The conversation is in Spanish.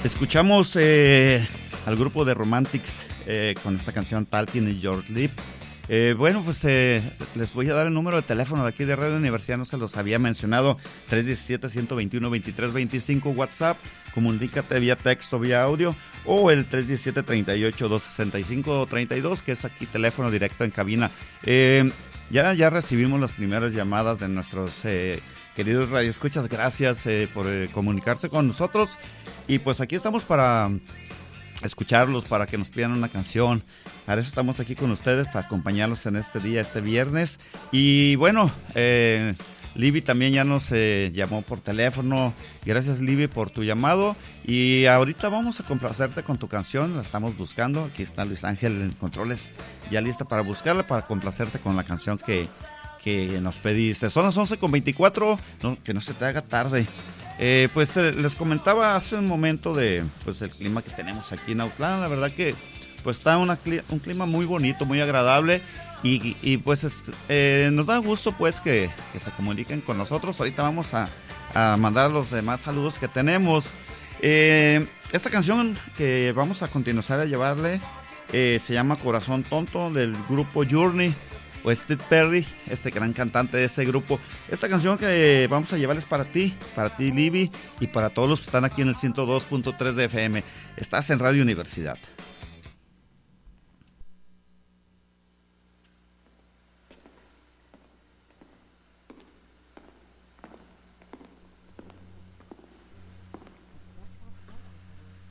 Escuchamos al grupo de Romantics con esta canción Talking in Your Sleep. Bueno, pues les voy a dar el número de teléfono de aquí de Radio Universidad, no se los había mencionado, 317-121-2325, WhatsApp, comunícate vía texto, vía audio, o el 317-38-265-32, que es aquí teléfono directo en cabina. Ya recibimos las primeras llamadas de nuestros queridos radioescuchas, gracias por comunicarse con nosotros, y pues aquí estamos para escucharlos, para que nos pidan una canción. Para eso estamos aquí con ustedes, para acompañarlos en este día, este viernes. Y bueno, Libby también ya nos llamó por teléfono. Gracias, Libby, por tu llamado. Y ahorita vamos a complacerte con tu canción, la estamos buscando. Aquí está Luis Ángel en controles, ya lista para buscarla, para complacerte con la canción que nos pediste. Son las 11:24, que no se te haga tarde. Pues les comentaba hace un momento de pues el clima que tenemos aquí en Autlán. La verdad que pues está un clima muy bonito, muy agradable, y pues nos da gusto pues que se comuniquen con nosotros. Ahorita vamos a mandar los demás saludos que tenemos. Esta canción que vamos a continuar a llevarle se llama Corazón Tonto, del grupo Journey, o Steve Perry, este gran cantante de ese grupo. Esta canción que vamos a llevarles para ti, Libby, y para todos los que están aquí en el 102.3 de FM. Estás en Radio Universidad.